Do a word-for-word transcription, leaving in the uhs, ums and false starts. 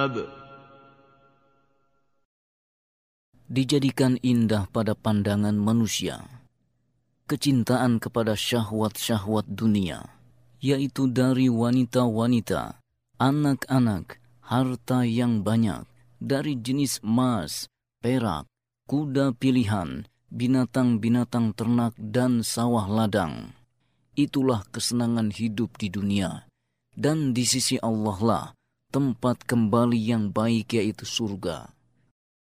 Dijadikan indah pada pandangan manusia kecintaan kepada syahwat-syahwat dunia, yaitu dari wanita-wanita, anak-anak, harta yang banyak, dari jenis emas, perak, kuda pilihan, binatang-binatang ternak, dan sawah ladang. Itulah kesenangan hidup di dunia. Dan di sisi Allah lah tempat kembali yang baik, yaitu surga.